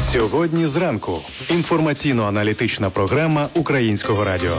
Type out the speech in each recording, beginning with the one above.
Сьогодні зранку. Інформаційно-аналітична програма Українського радіо.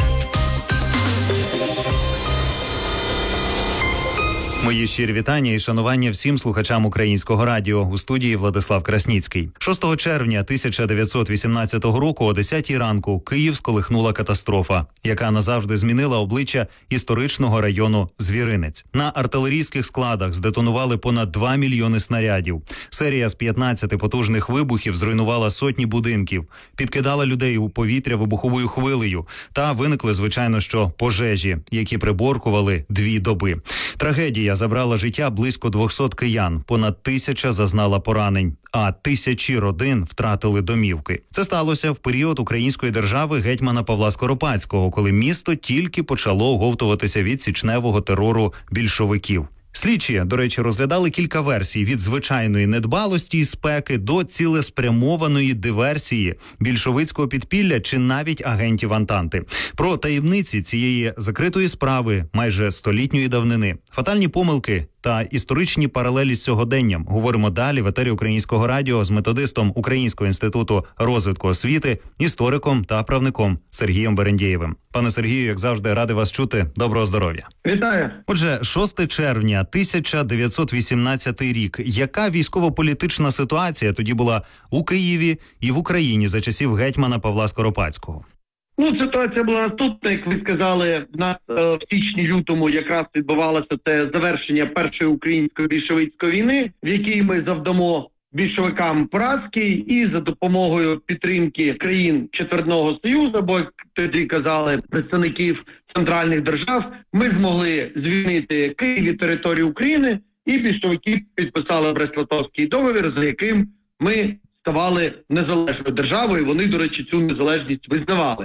Мої щирі вітання і шанування всім слухачам Українського радіо. У студії Владислав Красніцький. 6 червня 1918 року о 10 ранку Київ сколихнула катастрофа, яка назавжди змінила обличчя історичного району Звіринець. На артилерійських складах здетонували понад 2 мільйони снарядів. Серія з 15 потужних вибухів зруйнувала сотні будинків, підкидала людей у повітря вибуховою хвилею. Та виникли, звичайно, що пожежі, які приборкували 2 доби. Трагедія забрала життя близько 200 киян, понад 1000 зазнала поранень, а тисячі родин втратили домівки. Це сталося в період української держави гетьмана Павла Скоропадського, коли місто тільки почало оговтуватися від січневого терору більшовиків. Слідчі, до речі, розглядали кілька версій – від звичайної недбалості і спеки до цілеспрямованої диверсії, більшовицького підпілля чи навіть агентів Антанти. Про таємниці цієї закритої справи майже столітньої давнини, фатальні помилки та історичні паралелі з сьогоденням говоримо далі в етері Українського радіо з методистом Українського інституту розвитку освіти, істориком та правником Сергієм Берендєєвим. Пане Сергію, як завжди, радий вас чути. Доброго здоров'я. Вітаю. Отже, 6 червня 1918 рік. Яка військово-політична ситуація тоді була у Києві і в Україні за часів гетьмана Павла Скоропадського? Ситуація була наступна, як ви сказали, в січні-лютому якраз відбувалося це завершення першої української більшовицької війни, в якій ми завдамо більшовикам поразки, і за допомогою підтримки країн Четвертного Союзу, або, як тоді казали, представників центральних держав, ми змогли звільнити Київ від території України, і більшовики підписали Брест-Литовський договір, за яким ми ставали незалежною державою, вони, до речі, цю незалежність визнавали.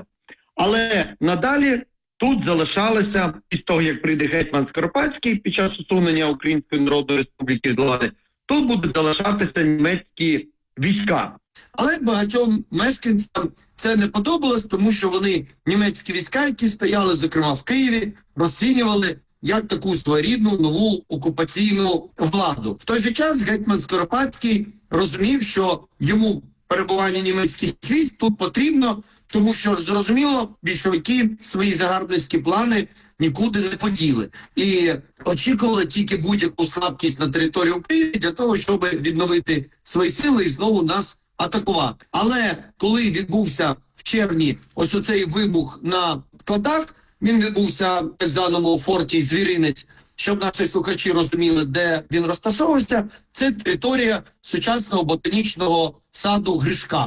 Але надалі тут залишалося, після того, як прийде гетьман Скоропадський під час усунення Української Народної Республіки з влади, тут будуть залишатися німецькі війська. Але багатьом мешканцям це не подобалось, тому що вони німецькі війська, які стояли, зокрема, в Києві, розцінювали як таку своєрідну нову окупаційну владу. В той же час гетьман Скоропадський розумів, що йому перебування німецьких військ тут потрібно, тому що, зрозуміло, більшовики свої загарбницькі плани нікуди не поділи. І очікували тільки будь-яку слабкість на території України для того, щоб відновити свої сили і знову нас атакувати. Але коли відбувся в червні ось оцей вибух на складах, він відбувся в так званому форті Звіринець, щоб наші слухачі розуміли, де він розташовувався, це територія сучасного ботанічного саду Гришка.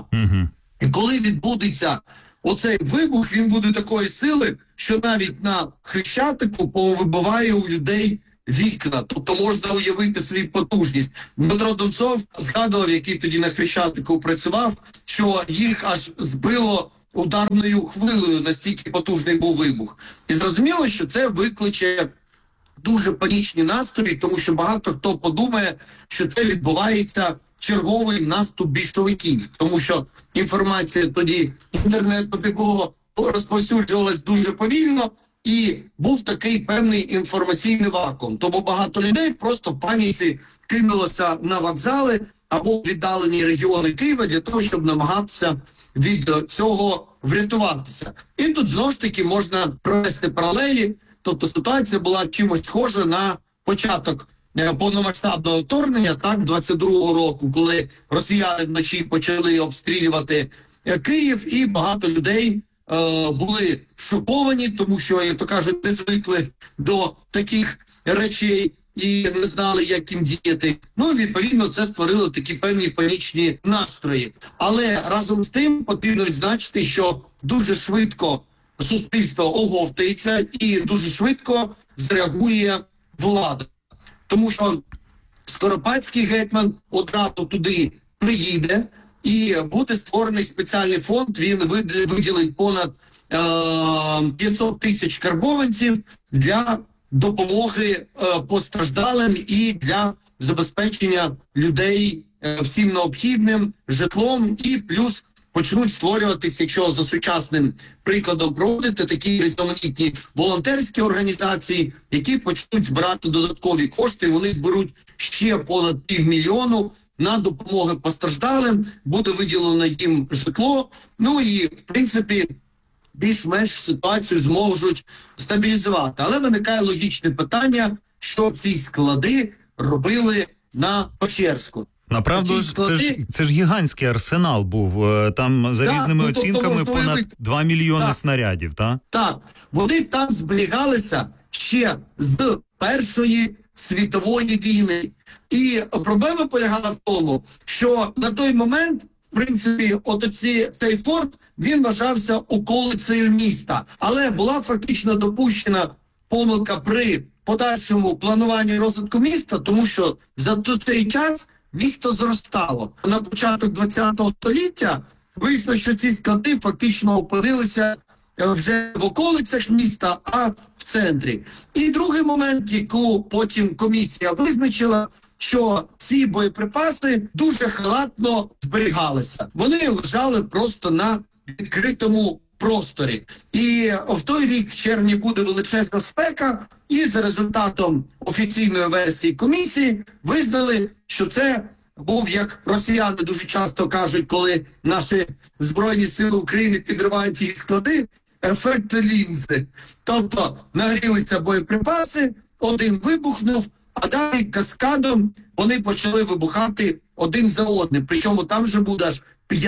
І коли відбудеться оцей вибух, він буде такої сили, що навіть на Хрещатику повибиває у людей вікна. Тобто можна уявити свою потужність. Дмитро Донцов згадував, який тоді на Хрещатику працював, що їх аж збило ударною хвилею, настільки потужний був вибух. І зрозуміло, що це викличе дуже панічні настрої, тому що багато хто подумає, що це відбувається черговий наступ більшовиків, тому що інформація тоді інтернету такого розповсюджувалась дуже повільно, і був такий певний інформаційний вакуум. Тому багато людей просто в паніці кинулося на вокзали або віддалені регіони Києва для того, щоб намагатися від цього врятуватися. І тут знову ж таки можна провести паралелі, тобто ситуація була чимось схожа на початок повномасштабного вторгнення, так, 22-го року, коли росіяни вночі почали обстрілювати Київ, і багато людей були шоковані, тому що, як то кажуть, не звикли до таких речей і не знали, як їм діяти. Відповідно, це створило такі певні панічні настрої. Але разом з тим потрібно відзначити, що дуже швидко суспільство оговтається і дуже швидко зреагує влада. Тому що Скоропадський гетьман одразу туди приїде, і буде створений спеціальний фонд, він виділить понад 500 тисяч карбованців для допомоги постраждалим і для забезпечення людей всім необхідним житлом, і плюс почнуть створюватися, якщо за сучасним прикладом проводити, такі різноманітні волонтерські організації, які почнуть збирати додаткові кошти. Вони зберуть ще понад 500 000 на допомогу постраждалим, буде виділено їм житло, ну і, в принципі, більш-менш ситуацію зможуть стабілізувати. Але виникає логічне питання, що ці склади робили на Печерську. Направду, це ж гігантський арсенал був. Там за різними оцінками понад 2 мільйони снарядів, так? Так, вони там зберігалися ще з Першої світової війни. І проблема полягала в тому, що на той момент, в принципі, цей форт, він вважався околицею міста. Але була фактично допущена помилка при подальшому плануванні розвитку міста, тому що за цей час місто зростало. На початок ХХ століття вийшло, що ці склади фактично опинилися вже в околицях міста, а в центрі. І другий момент, яку потім комісія визначила, що ці боєприпаси дуже халатно зберігалися. Вони лежали просто на відкритому просторі. І в той рік, в червні, буде величезна спека, і за результатом офіційної версії комісії визнали, що це був, як росіяни дуже часто кажуть, коли наші Збройні Сили України підривають їх склади, ефект лінзи. Тобто нагрілися боєприпаси, один вибухнув, а далі каскадом вони почали вибухати один за одним. Причому там вже буде аж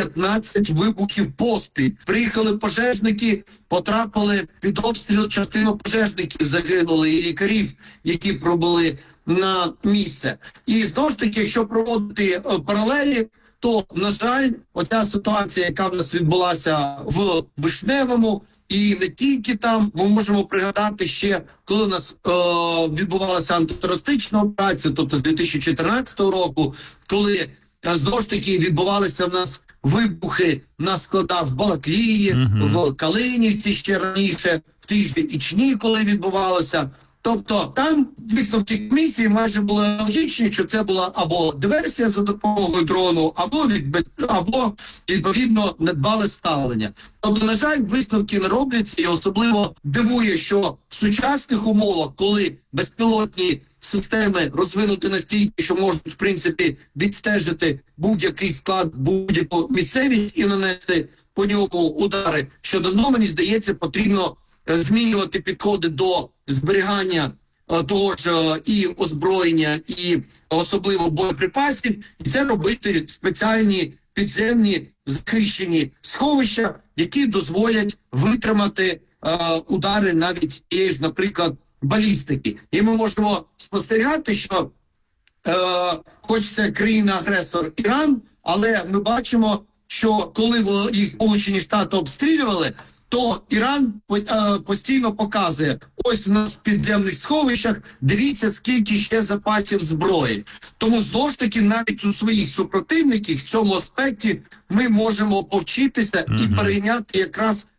15 вибухів поспіль. Приїхали пожежники, потрапили під обстріл, частина пожежників загинули, і лікарів, які пробули на місце. І знову ж таки, якщо проводити паралелі, то, на жаль, оця ситуація, яка в нас відбулася в Вишневому, і не тільки там, ми можемо пригадати ще, коли у нас відбувалася антитерористична операція, тобто з 2014 року, коли знову ж таки відбувалися в нас вибухи на складах в Балаклії, в Калинівці ще раніше, в тій же Ічні, коли відбувалося. Тобто там висновки комісії майже були логічні, що це була або диверсія за допомогою дрону, або відповідно недбале ставлення. Тобто, на жаль, висновки не робляться, і особливо дивує, що в сучасних умовах, коли безпілотні системи розвинуті настільки, що можуть, в принципі, відстежити будь-який склад, будь-яку місцевість і нанести по ньому удари, що давно, мені здається, потрібно змінювати підходи до зберігання того ж і озброєння, і особливо боєприпасів, і це робити спеціальні підземні захищені сховища, які дозволять витримати удари навіть тієї ж, наприклад, балістики. І ми можемо спостерігати, що хоч це країна-агресор Іран, але ми бачимо, що коли їх Сполучені Штати обстрілювали, то Іран постійно показує, ось у нас в підземних сховищах, дивіться, скільки ще запасів зброї. Тому, знову ж таки, навіть у своїх супротивників в цьому аспекті ми можемо повчитися і перейняти якраз